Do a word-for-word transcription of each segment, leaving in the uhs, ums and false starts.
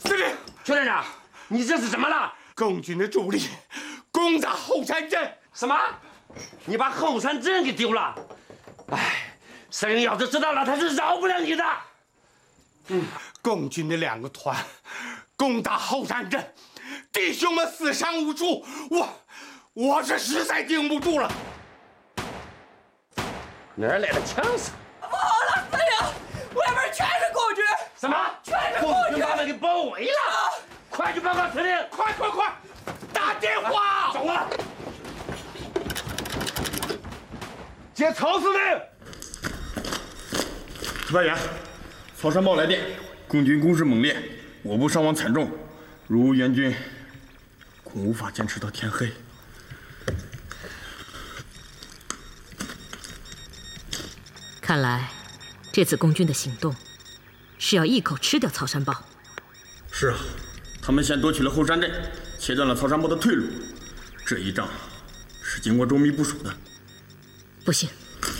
司令， 邱连长，你这是怎么了？ 共军的主力攻打后山镇。 什么？你把后山镇给丢了？哎，司令要是知道了，他是饶不了你的。 嗯，共军的两个团攻打后山镇，弟兄们死伤无数，我我是实在顶不住了。 哪儿来的枪手？ 不好了，司令，外面全是共军！ 什么？ 全是共共军！ 军把他给包围了！啊、快去报告司令！ 快快快，打电话！ 走啊！接曹司令。 值班员，曹山报来电，共军攻势猛烈，我部伤亡惨重，如援军恐无法坚持到天黑。 看来，这次共军的行动是要一口吃掉曹山豹。 是啊，他们先夺取了后山镇，切断了曹山豹的退路。这一仗是经过周密部署的。 不行，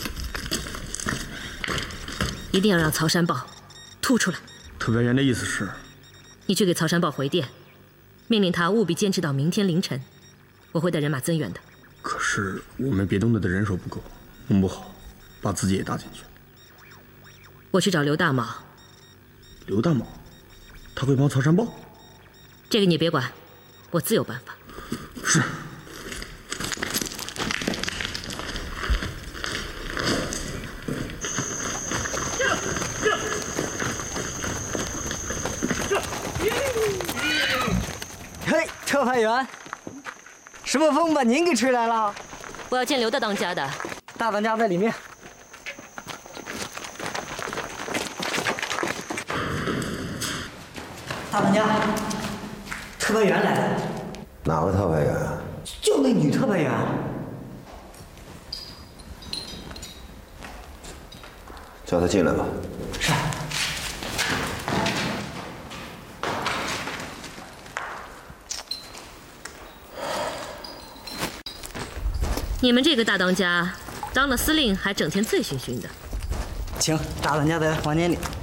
一定要让曹山豹突出来。 特派员的意思是， 你去给曹山豹回电，命令他务必坚持到明天凌晨，我会带人马增援的。 可是我们别动队的人手不够，弄不好把自己也搭进去。 我去找刘大卯。 刘大卯，他会帮曹山豹？ 这个你别管，我自有办法。 是。 嘿，特派员，什么风把您给吹来了？ 我要见刘大当家的。 大当家在里面。大当家，特派员来了。 哪个特派员？ 就那女特派员。 叫她进来吧。 是。 你们这个大当家，当了司令还整天醉醺醺的。 请大当家在房间里。